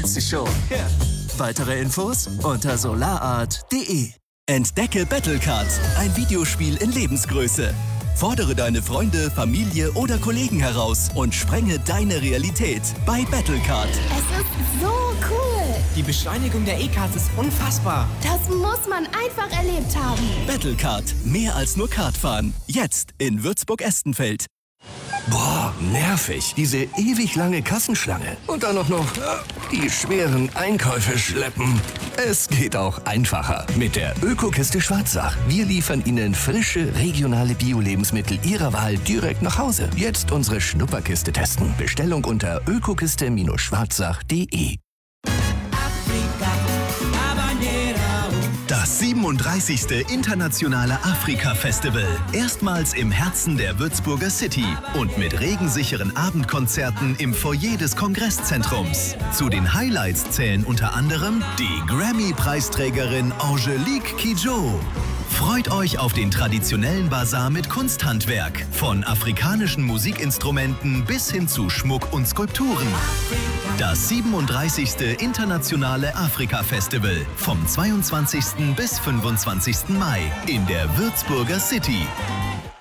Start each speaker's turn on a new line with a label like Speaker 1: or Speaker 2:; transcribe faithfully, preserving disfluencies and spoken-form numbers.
Speaker 1: sie schon. Ja. Weitere Infos unter solarart punkt de. Entdecke Battlecard, ein Videospiel in Lebensgröße. Fordere deine Freunde, Familie oder Kollegen heraus und sprenge deine Realität bei Battlecard.
Speaker 2: Es ist so cool.
Speaker 3: Die Beschleunigung der E-Karts ist unfassbar.
Speaker 2: Das muss man einfach erlebt haben.
Speaker 1: Battlecard, mehr als nur Kartfahren. Jetzt in Würzburg-Estenfeld.
Speaker 4: Boah, nervig. Diese ewig lange Kassenschlange. Und dann auch noch äh, die schweren Einkäufe schleppen. Es geht auch einfacher mit der Ökokiste Schwarzach. Wir liefern Ihnen frische, regionale Bio-Lebensmittel Ihrer Wahl direkt nach Hause. Jetzt unsere Schnupperkiste testen. Bestellung unter ökokiste Schwarzach punkt de.
Speaker 5: Das siebenunddreißigste Internationale Afrika-Festival. Erstmals im Herzen der Würzburger City und mit regensicheren Abendkonzerten im Foyer des Kongresszentrums. Zu den Highlights zählen unter anderem die Grammy-Preisträgerin Angelique Kidjo. Freut euch auf den traditionellen Basar mit Kunsthandwerk, von afrikanischen Musikinstrumenten bis hin zu Schmuck und Skulpturen. Das siebenunddreißigste Internationale Afrika-Festival vom zweiundzwanzigsten bis fünfundzwanzigsten Mai in der Würzburger City.